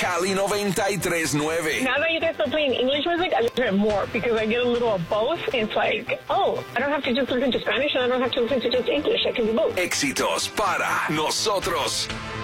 Cali 93.9. Now that you guys are playing English music, I listen more because I get a little of both. It's like, oh, I don't have to just listen to Spanish and I don't have to listen to just English. I can do both. Éxitos para nosotros.